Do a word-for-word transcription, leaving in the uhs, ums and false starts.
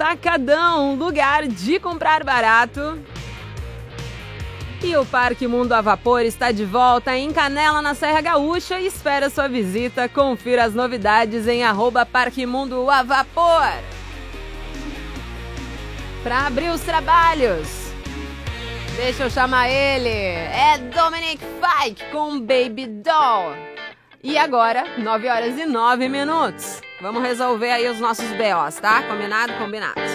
Atacadão, lugar de comprar barato. E o Parque Mundo a Vapor está de volta em Canela, na Serra Gaúcha, e espera sua visita. Confira as novidades em arroba Parque Mundo a Vapor. Para abrir os trabalhos, deixa eu chamar ele, é Dominic Fike com Baby Doll. E agora, nove horas e nove minutos. Vamos resolver aí os nossos B Os, tá? Combinado? Combinado.